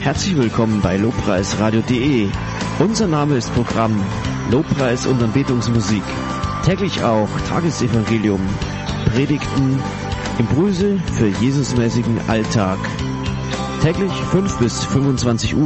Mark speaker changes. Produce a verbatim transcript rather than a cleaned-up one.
Speaker 1: Herzlich willkommen bei lobpreisradio punkt de. Unser Name ist Programm Lobpreis und Anbetungsmusik. Täglich auch Tagesevangelium, Predigten, Impulse für Jesusmäßigen Alltag. Täglich fünf bis fünfundzwanzig Uhr